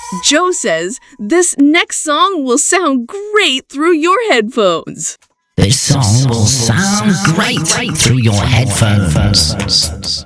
Joe says this next song will sound great through your headphones. This song will sound great through your headphones.